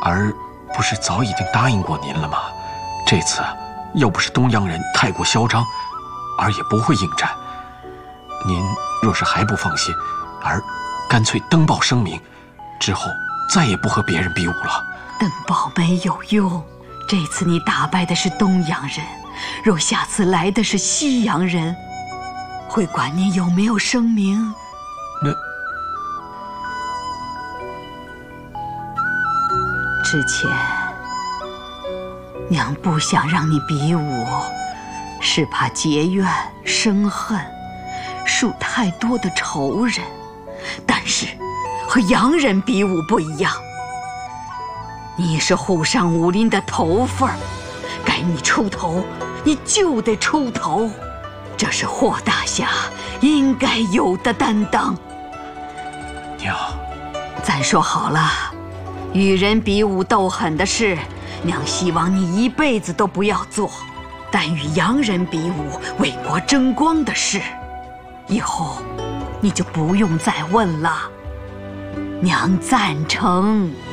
儿不是早已经答应过您了吗？这次要不是东洋人太过嚣张，儿也不会应战。您若是还不放心，儿干脆登报声明，之后再也不和别人比武了。 登报没有用，这次你打败的是东洋人，若下次来的是西洋人，会管你有没有声明？之前娘不想让你比武，是怕结怨生恨，树太多的仇人。但是和洋人比武不一样，你是虎上武林的头份儿，该你出头你就得出头，这是霍大侠应该有的担当。 娘， 咱说好了，与人比武斗狠的事，娘希望你一辈子都不要做，但与洋人比武为国争光的事，以后你就不用再问了。娘赞成。